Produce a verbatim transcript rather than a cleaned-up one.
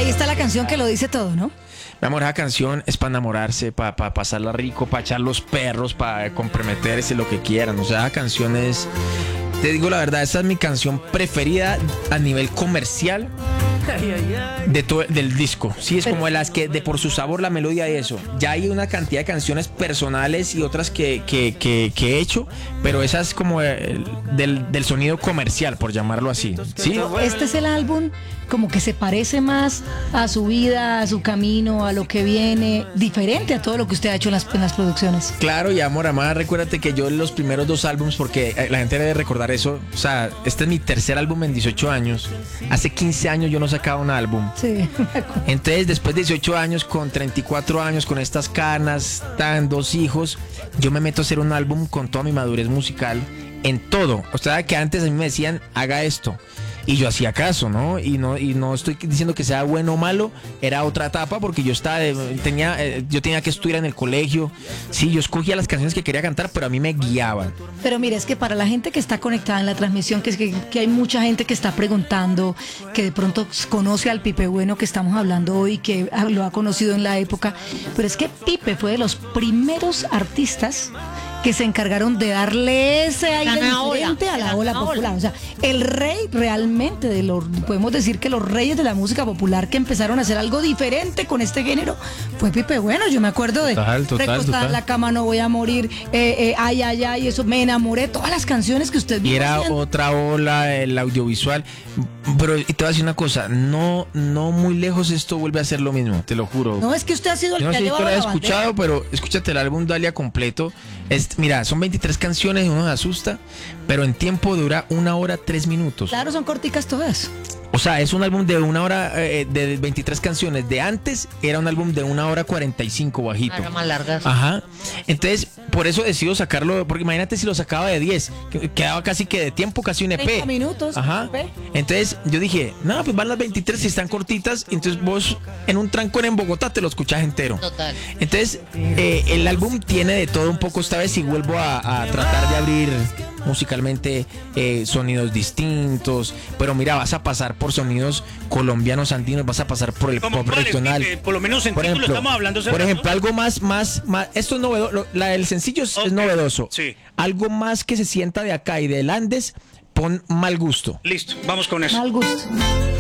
está la canción que lo dice todo, ¿no? Mi amor, esa canción es para enamorarse, para pa pasarla rico, para echar los perros, para comprometerse, lo que quieran. O sea, esa canción es... Te digo la verdad, esta es mi canción preferida a nivel comercial de todo, del disco. Sí, es como de las que de por su sabor, la melodía y eso. Ya hay una cantidad de canciones personales y otras que, que, que, que he hecho, pero esa es como el, del, del sonido comercial, por llamarlo así. ¿Sí? Este es el álbum como que se parece más a su vida, a su camino, a lo que viene, diferente a todo lo que usted ha hecho en las, en las producciones. Claro, y amor, amada, recuérdate que yo en los primeros dos álbumes, porque la gente debe recordar eso, o sea, este es mi tercer álbum en dieciocho años. Hace quince años yo no sacaba un álbum. Sí. Entonces, después de dieciocho años, con treinta y cuatro años, con estas canas, tan dos hijos, yo me meto a hacer un álbum con toda mi madurez musical en todo. O sea, que antes a mí me decían, haga esto. Y yo hacía caso, ¿no? Y no y no estoy diciendo que sea bueno o malo, era otra etapa porque yo estaba tenía eh, yo tenía que estudiar en el colegio. Sí, yo escogía las canciones que quería cantar, pero a mí me guiaban. Pero mire, es que para la gente que está conectada en la transmisión, que es que, que hay mucha gente que está preguntando, que de pronto conoce al Pipe Bueno que estamos hablando hoy, que lo ha conocido en la época, pero es que Pipe fue de los primeros artistas que se encargaron de darle ese aire diferente a la ola popular. O sea, el rey realmente de los, podemos decir que los reyes de la música popular que empezaron a hacer algo diferente con este género fue Pipe Bueno. Yo me acuerdo de total, total, Recostada en la cama, No voy a morir, eh, eh, ay, ay, ay, eso, Me enamoré, todas las canciones que usted vio. Y era haciendo. otra ola, el audiovisual. Pero y te voy a decir una cosa, no, no muy lejos esto vuelve a ser lo mismo, te lo juro. No, es que usted ha sido el Yo no que sé ha si tú llevado lo has la escuchado, bandera. pero escúchate el álbum Dalia completo. Es, mira, son veintitrés canciones y uno se asusta, pero en tiempo dura una hora, tres minutos. Claro, son corticas todas. O sea, es un álbum de una hora, eh, de veintitrés canciones. De antes era un álbum de una hora cuarenta y cinco, bajito. Era más largas. Ajá. Entonces, por eso decido sacarlo, porque imagínate si lo sacaba de diez, que- quedaba casi que de tiempo, casi un E P. treinta minutos. Ajá. E P. Entonces, yo dije, no, pues van las veintitrés y están cortitas, entonces vos en un trancón en Bogotá te lo escuchás entero. Total. Entonces, eh, el álbum tiene de todo un poco esta vez y vuelvo a, a tratar de abrir musicalmente eh, sonidos distintos, pero mira, vas a pasar por sonidos colombianos andinos, vas a pasar por el ¿Cómo pop cuáles, regional. Pipe? Por lo menos en Por título ejemplo, estamos hablando. por ejemplo, algo más, más, más, esto es novedoso, la del sencillo es, Ok, es novedoso. sí. Algo más que se sienta de acá y del Andes, pon Mal Gusto. Listo, vamos con eso. Mal gusto.